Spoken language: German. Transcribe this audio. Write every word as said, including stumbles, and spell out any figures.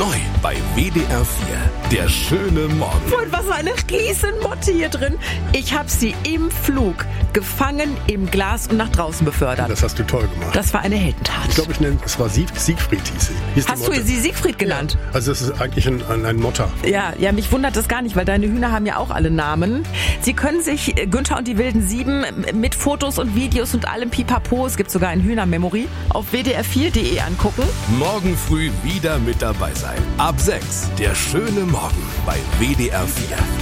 Neu bei W D R vier. Der schöne Morgen. Und was für eine Riesenmotte hier drin. Ich habe sie im Flug gefangen, im Glas und nach draußen befördert. Das hast du toll gemacht. Das war eine Heldentat. Ich glaube, ich nenne es war Sieg, Siegfried hieß sie. Hieß Hast du sie Siegfried genannt? Ja. Also das ist eigentlich ein, ein, ein Motter. Ja, ja, mich wundert das gar nicht, weil deine Hühner haben ja auch alle Namen. Sie können sich Günther und die wilden Sieben mit Fotos und Videos und allem Pipapo, es gibt sogar ein Hühnermemory, auf w d r vier punkt d e angucken. Morgen früh wieder mit dabei sein. Ab sechs. Der schöne Morgen bei W D R vier.